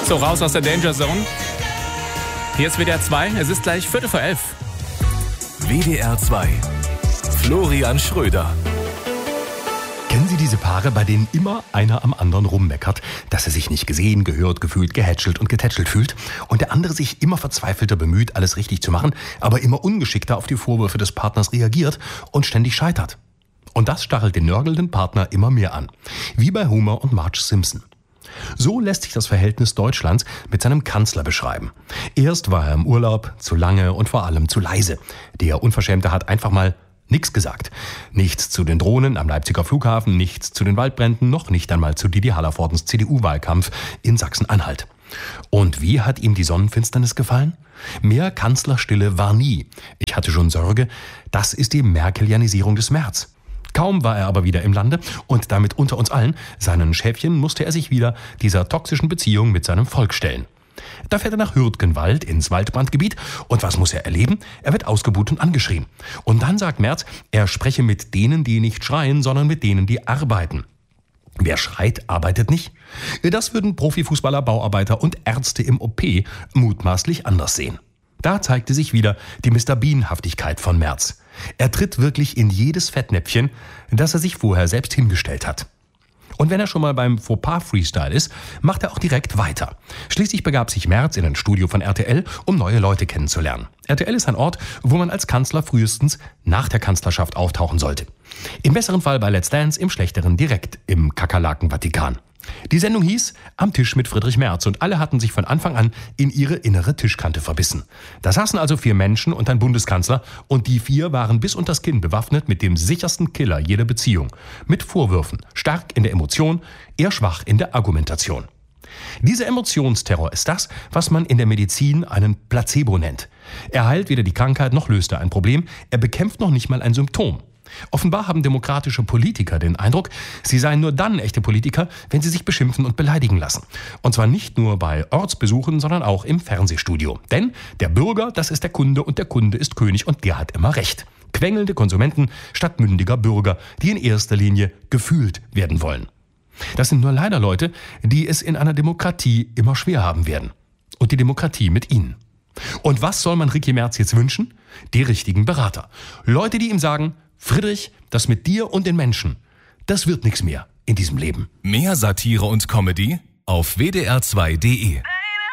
So, raus aus der Danger Zone. Hier ist WDR 2, es ist gleich 11:45. WDR 2. Florian Schröder. Kennen Sie diese Paare, bei denen immer einer am anderen rummeckert, dass er sich nicht gesehen, gehört, gefühlt, gehätschelt und getätschelt fühlt und der andere sich immer verzweifelter bemüht, alles richtig zu machen, aber immer ungeschickter auf die Vorwürfe des Partners reagiert und ständig scheitert? Und das stachelt den nörgelnden Partner immer mehr an. Wie bei Homer und Marge Simpson. So lässt sich das Verhältnis Deutschlands mit seinem Kanzler beschreiben. Erst war er im Urlaub, zu lange und vor allem zu leise. Der Unverschämte hat einfach mal nichts gesagt. Nichts zu den Drohnen am Leipziger Flughafen, nichts zu den Waldbränden, noch nicht einmal zu Didi Hallervordens CDU-Wahlkampf in Sachsen-Anhalt. Und wie hat ihm die Sonnenfinsternis gefallen? Mehr Kanzlerstille war nie. Ich hatte schon Sorge, das ist die Merkelianisierung des März. Kaum war er aber wieder im Lande und damit unter uns allen, seinen Schäfchen, musste er sich wieder dieser toxischen Beziehung mit seinem Volk stellen. Da fährt er nach Hürtgenwald ins Waldbrandgebiet und was muss er erleben? Er wird ausgebuht und angeschrien. Und dann sagt Merz, er spreche mit denen, die nicht schreien, sondern mit denen, die arbeiten. Wer schreit, arbeitet nicht. Das würden Profifußballer, Bauarbeiter und Ärzte im OP mutmaßlich anders sehen. Da zeigte sich wieder die Mr. Bean-Haftigkeit von Merz. Er tritt wirklich in jedes Fettnäpfchen, das er sich vorher selbst hingestellt hat. Und wenn er schon mal beim Fauxpas-Freestyle ist, macht er auch direkt weiter. Schließlich begab sich Merz in ein Studio von RTL, um neue Leute kennenzulernen. RTL ist ein Ort, wo man als Kanzler frühestens nach der Kanzlerschaft auftauchen sollte. Im besseren Fall bei Let's Dance, im schlechteren direkt im Kakerlaken-Vatikan. Die Sendung hieß Am Tisch mit Friedrich Merz und alle hatten sich von Anfang an in ihre innere Tischkante verbissen. Da saßen also 4 Menschen und ein Bundeskanzler und die 4 waren bis unters Kinn bewaffnet mit dem sichersten Killer jeder Beziehung. Mit Vorwürfen, stark in der Emotion, eher schwach in der Argumentation. Dieser Emotionsterror ist das, was man in der Medizin einen Placebo nennt. Er heilt weder die Krankheit noch löst er ein Problem, er bekämpft noch nicht mal ein Symptom. Offenbar haben demokratische Politiker den Eindruck, sie seien nur dann echte Politiker, wenn sie sich beschimpfen und beleidigen lassen. Und zwar nicht nur bei Ortsbesuchen, sondern auch im Fernsehstudio. Denn der Bürger, das ist der Kunde und der Kunde ist König und der hat immer recht. Quengelnde Konsumenten statt mündiger Bürger, die in erster Linie gefühlt werden wollen. Das sind nur leider Leute, die es in einer Demokratie immer schwer haben werden. Und die Demokratie mit ihnen. Und was soll man Ricky Merz jetzt wünschen? Die richtigen Berater. Leute, die ihm sagen, Friedrich, das mit dir und den Menschen, das wird nichts mehr in diesem Leben. Mehr Satire und Comedy auf wdr2.de.